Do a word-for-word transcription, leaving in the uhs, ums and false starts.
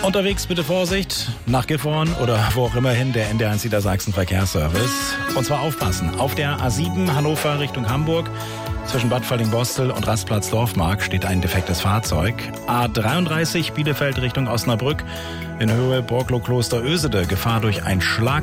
Unterwegs bitte Vorsicht, nach Gifhorn oder wo auch immer hin, der N D eins Niedersachsen Verkehrsservice. Und zwar aufpassen, auf der A sieben Hannover Richtung Hamburg, zwischen Bad Falling-Bostel und Rastplatz Dorfmark steht ein defektes Fahrzeug. A dreiunddreißig Bielefeld Richtung Osnabrück, in Höhe Borklo Kloster Ösede, Gefahr durch ein Schlag.